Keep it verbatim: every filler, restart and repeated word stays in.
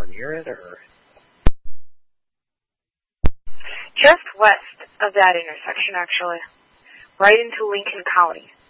or near it, or? Just west of that intersection, actually. Right into Lincoln County.